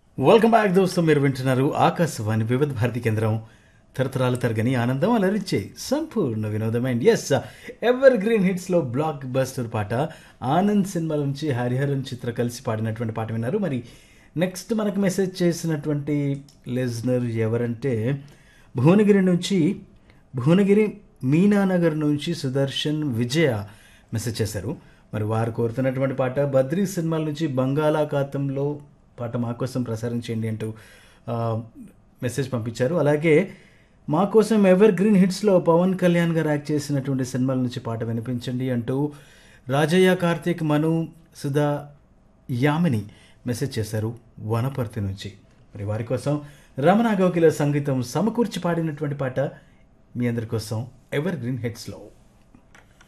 Welcome back దోస్తు. మీరు వింటున్నారు ఆకాశవాణి వివిధ భారతి కేంద్రం. తరతరాలు తరగని ఆనందం అలరించే సంపూర్ణ వినోదం. And yes, ever green హిట్స్లో block buster పాట ఆనంద్ సినిమా నుంచి హరిహరన్ చిత్ర కలిసి పాడినటువంటి పాట విన్నారు. మరి నెక్స్ట్ మనకు మెసేజ్ చేసినటువంటి లిజనర్ ఎవరంటే భువనగిరి మీనానగర్ నుంచి సుదర్శన్ విజయ మెసేజ్ చేశారు. మరి వారు కోరుతున్నటువంటి పాట బద్రీ సినిమాల నుంచి బంగాళాఖాతంలో పాట మా కోసం ప్రసారం చేయండి అంటూ మెసేజ్ పంపించారు. అలాగే మా కోసం ఎవర్ గ్రీన్ హిట్స్లో పవన్ కళ్యాణ్ గారు యాక్ట్ చేసినటువంటి సినిమాల నుంచి పాట వినిపించండి అంటూ రాజయ్య, కార్తీక్, మను, సుధా, యామిని మెసేజ్ చేశారు వనపర్తి నుంచి. మరి వారి కోసం రమణ గోకిల సంగీతం సమకూర్చి పాడినటువంటి పాట మీ అందరి కోసం ఎవర్ గ్రీన్ హిట్స్లో.